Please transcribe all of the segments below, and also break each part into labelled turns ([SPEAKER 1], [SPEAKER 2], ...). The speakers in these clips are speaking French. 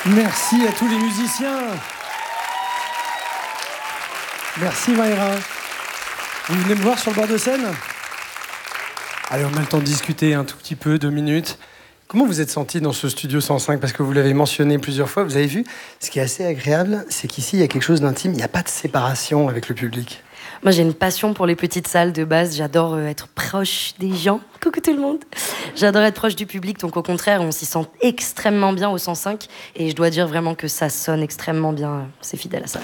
[SPEAKER 1] Merci à tous les musiciens. Merci Maïra. Vous venez me voir sur le bord de scène? Allez, on a le temps de discuter un tout petit peu, 2 minutes. Comment vous êtes senti dans ce studio 105? Parce que vous l'avez mentionné plusieurs fois, vous avez vu, ce qui est assez agréable, c'est qu'ici, il y a quelque chose d'intime, il n'y a pas de séparation avec le public.
[SPEAKER 2] Moi, j'ai une passion pour les petites salles de base. J'adore être proche des gens. Coucou tout le monde. J'adore être proche du public. Donc, au contraire, on s'y sent extrêmement bien au 105. Et je dois dire vraiment que ça sonne extrêmement bien. C'est fidèle à ça.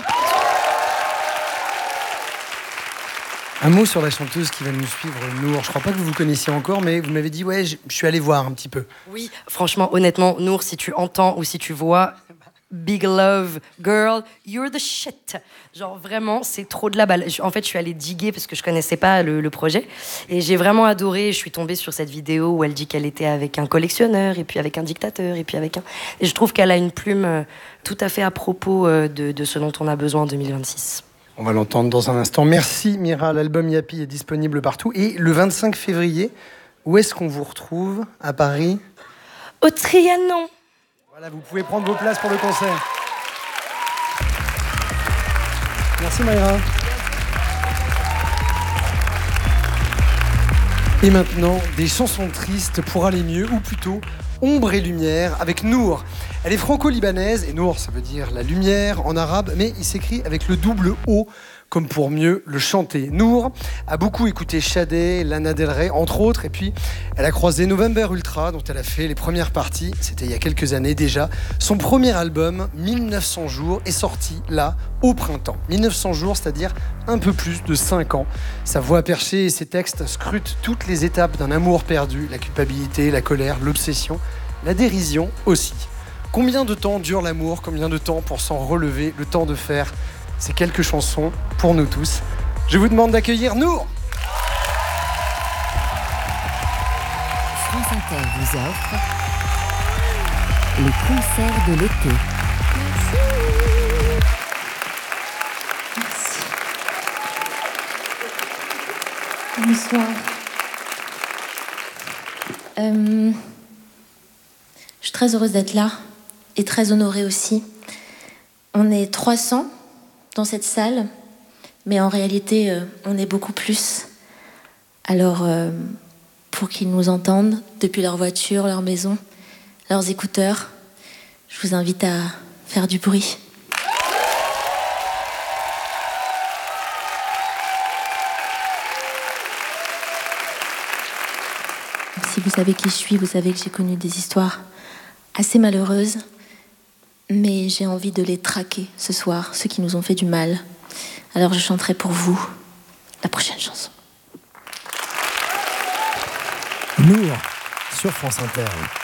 [SPEAKER 1] Un mot sur la chanteuse qui va nous suivre, Nour. Je crois pas que vous vous connaissiez encore, mais vous m'avez dit, ouais, je suis allé voir un petit peu.
[SPEAKER 2] Oui, franchement, honnêtement, Nour, si tu entends ou si tu vois... Big love, girl, you're the shit. Genre vraiment, c'est trop de la balle. En fait, je suis allée diguer parce que je connaissais pas le projet. Et j'ai vraiment adoré. Je suis tombée sur cette vidéo où elle dit qu'elle était avec un collectionneur, et puis avec un dictateur, et puis avec un... Et je trouve qu'elle a une plume tout à fait à propos de ce dont on a besoin en 2026.
[SPEAKER 1] On va l'entendre dans un instant. Merci Mira, l'album Yapi est disponible partout. Et le 25 février, où est-ce qu'on vous retrouve? À Paris?
[SPEAKER 2] Au Trianon.
[SPEAKER 1] Voilà, vous pouvez prendre vos places pour le concert. Merci Maïra. Et maintenant, des chansons tristes pour aller mieux, ou plutôt ombre et lumière, avec Nour. Elle est franco-libanaise, et Nour, ça veut dire la lumière en arabe, mais il s'écrit avec le double O, comme pour mieux le chanter. Nour a beaucoup écouté Sade, Lana Del Rey, entre autres, et puis elle a croisé November Ultra, dont elle a fait les premières parties, c'était il y a quelques années déjà. Son premier album, 1900 jours, est sorti là, au printemps. 1900 jours, c'est-à-dire un peu plus de 5 ans. Sa voix perchée et ses textes scrutent toutes les étapes d'un amour perdu, la culpabilité, la colère, l'obsession, la dérision aussi. Combien de temps dure l'amour? Combien de temps pour s'en relever? Le temps de faire ces quelques chansons pour nous tous. Je vous demande d'accueillir Nour.
[SPEAKER 3] France Inter vous offre les concerts de l'été.
[SPEAKER 4] Merci. Bonsoir. Je suis très heureuse d'être là et très honorée aussi. On est 300 dans cette salle, mais en réalité, on est beaucoup plus. Alors, pour qu'ils nous entendent depuis leur voiture, leur maison, leurs écouteurs, je vous invite à faire du bruit. Si vous savez qui je suis, vous savez que j'ai connu des histoires assez malheureuses, mais j'ai envie de les traquer ce soir, ceux qui nous ont fait du mal. Alors je chanterai pour vous la prochaine chanson.
[SPEAKER 5] Nour sur France Inter.